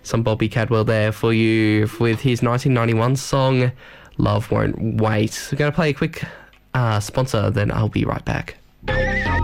Some Bobby Cadwell there for you with his 1991 song, Love Won't Wait. We're going to play a quick sponsor, then I'll be right back.